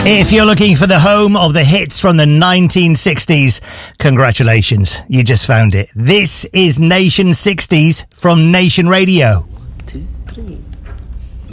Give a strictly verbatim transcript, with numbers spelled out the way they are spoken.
If you're looking for the home of the hits from the nineteen sixties, congratulations, you just found it. This is Nation sixties from Nation Radio. One, two, three.